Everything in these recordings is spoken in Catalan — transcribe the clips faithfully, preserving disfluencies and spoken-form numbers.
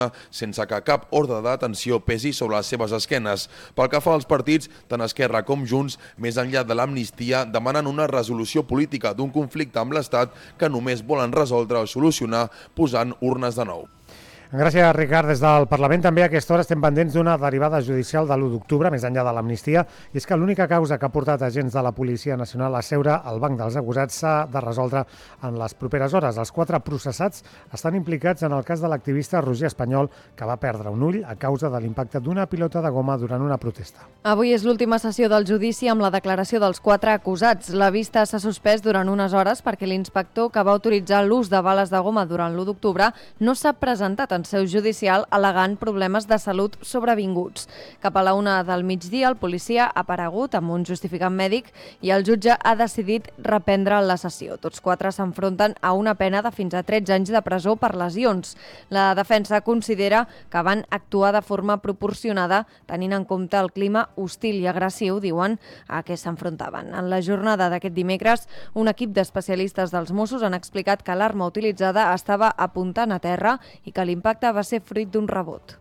sense que cap ordre d'atenció pesi sobre les seves esquenes. Pel que fa als partits, tant Esquerra com Junts, més enllà de l'amnistia, demanen una resolució política d'un conflicte amb l'Estat que només volen resoldre o solucionar posant urnes de nou. Gràcies, Ricard. Des del Parlament també a aquesta hora estem pendents d'una derivada judicial de l'u d'octubre, més enllà de l'amnistia, i és que l'única causa que ha portat agents de la Policia Nacional a seure al banc dels acusats s'ha de resoldre en les properes hores. Els quatre processats estan implicats en el cas de l'activista Roger Espanyol, que va perdre un ull a causa de l'impacte d'una pilota de goma durant una protesta. Avui és l'última sessió del judici amb la declaració dels quatre acusats. La vista s'ha suspès durant unes hores perquè l'inspector que va autoritzar l'ús de bales de goma durant l'u d'octubre no s'ha presentat en seu judicial al·legant problemes de salut sobrevinguts. Cap a la una del migdia, el policia ha aparegut amb un justificant mèdic i el jutge ha decidit reprendre la sessió. Tots quatre s'enfronten a una pena de fins a tretze anys de presó per lesions. La defensa considera que van actuar de forma proporcionada tenint en compte el clima hostil i agressiu, diuen, a què s'enfrontaven. En la jornada d'aquest dimecres, un equip d'especialistes dels Mossos han explicat que l'arma utilitzada estava apuntant a terra i que l'impacte va ser fruit d'un rebot.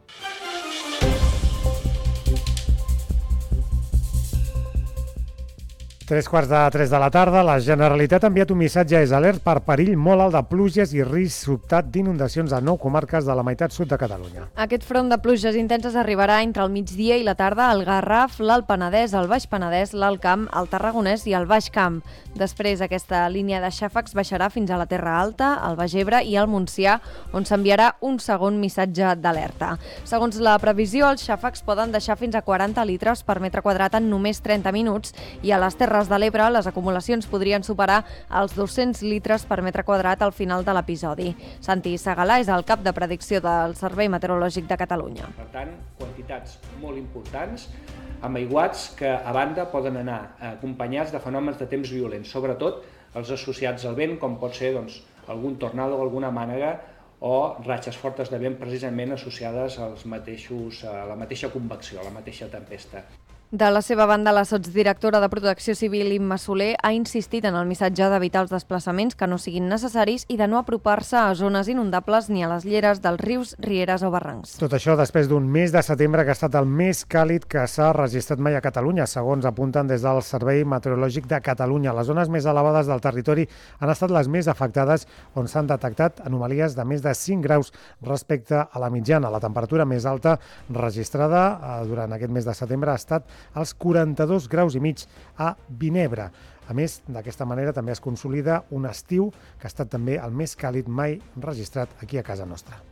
Tres quarts de tres de la tarda, la Generalitat ha enviat un missatge a Esalert per perill molt alt de pluges i risc sobtat d'inundacions a nou comarques de la meitat sud de Catalunya. Aquest front de pluges intenses arribarà entre el migdia i la tarda al Garraf, l'Alt Penedès, el Baix Penedès, l'Alt Camp, el Tarragonès i el Baix Camp. Després, aquesta línia de xàfecs baixarà fins a la Terra Alta, el Baix Ebre i el Montsià, on s'enviarà un segon missatge d'alerta. Segons la previsió, els xàfecs poden deixar fins a quaranta litres per metre quadrat en només trenta minuts i a les Terres de l'Ebre les acumulacions podrien superar els dos-cents litres per metre quadrat al final de l'episodi. Santi Segalà és el cap de predicció del Servei Meteorològic de Catalunya. Per tant, quantitats molt importants, amb aiguats que a banda poden anar acompanyats de fenòmens de temps violents, sobretot els associats al vent, com pot ser doncs, algun tornado o alguna mànega o ratxes fortes de vent precisament associades als mateixos, a la mateixa convecció, a la mateixa tempesta. De la seva banda, la sotsdirectora de Protecció Civil, Imma Soler, ha insistit en el missatge d'evitar els desplaçaments que no siguin necessaris i de no apropar-se a zones inundables ni a les lleres dels rius, rieres o barrancs. Tot això després d'un mes de setembre que ha estat el més càlid que s'ha registrat mai a Catalunya, segons apunten des del Servei Meteorològic de Catalunya. Les zones més elevades del territori han estat les més afectades, on s'han detectat anomalies de més de cinc graus respecte a la mitjana. La temperatura més alta registrada eh, durant aquest mes de setembre ha estat als quaranta-dos graus i mig a Vinebre. A més, d'aquesta manera també es consolida un estiu que ha estat també el més càlid mai registrat aquí a casa nostra.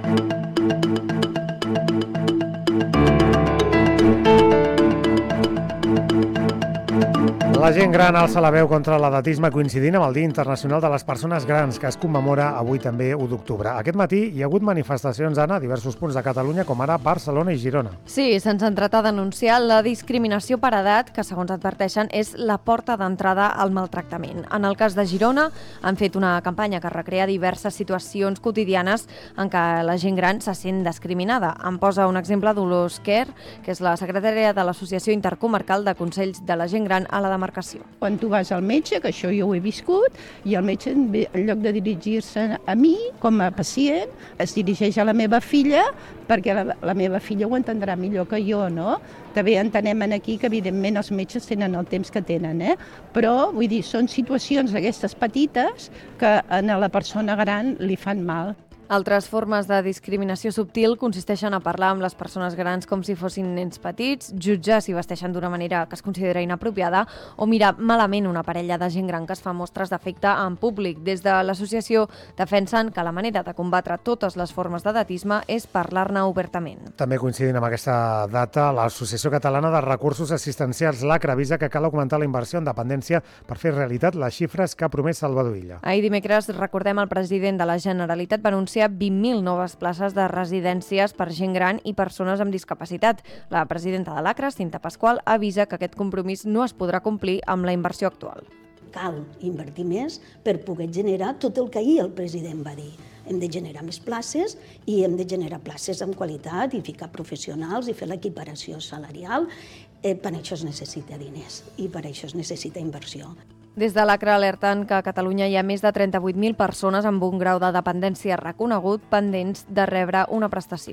La gent gran alça la veu contra l'edatisme coincidint amb el Dia Internacional de les Persones Grans, que es commemora avui també u d'octubre. Aquest matí hi ha hagut manifestacions, Anna, a diversos punts de Catalunya, com ara Barcelona i Girona. Sí, s'han centrat a denunciar la discriminació per edat, que segons adverteixen és la porta d'entrada al maltractament. En el cas de Girona, han fet una campanya que recrea diverses situacions quotidianes en què la gent gran se sent discriminada. En posa un exemple Dolors Quer, que és la secretària de l'Associació Intercomarcal de Consells de la Gent Gran a la demarcació. Quan tu vas al metge, que això jo ho he viscut, i el metge, en lloc de dirigir-se a mi com a pacient, es dirigeix a la meva filla, perquè la, la meva filla ho entendrà millor que jo, no? També entenem aquí que, evidentment, els metges tenen el temps que tenen, eh? Però, vull dir, són situacions d'aquestes petites que a la persona gran li fan mal. Altres formes de discriminació subtil consisteixen a parlar amb les persones grans com si fossin nens petits, jutjar si vesteixen d'una manera que es considera inapropiada o mirar malament una parella de gent gran que es fa mostres d'afecte en públic. Des de l'associació defensen que la manera de combatre totes les formes d'edatisme és parlar-ne obertament. També coincidint amb aquesta data, l'Associació Catalana de Recursos Assistencials, l'ACRA, avisa que cal augmentar la inversió en dependència per fer realitat les xifres que ha promès Salvador Illa. Ahir dimecres, recordem, el president de la Generalitat va anunciar vint mil noves places de residències per gent gran i persones amb discapacitat. La presidenta de l'ACRA, Cinta Pasqual, avisa que aquest compromís no es podrà complir amb la inversió actual. Cal invertir més per poder generar tot el que ahir el president va dir. Hem de generar més places i hem de generar places amb qualitat i ficar professionals i fer l'equiparació salarial. Eh, per això es necessita diners i per això es necessita inversió. Des de l'ACRA alerten que a Catalunya hi ha més de trenta-vuit mil persones amb un grau de dependència reconegut pendents de rebre una prestació.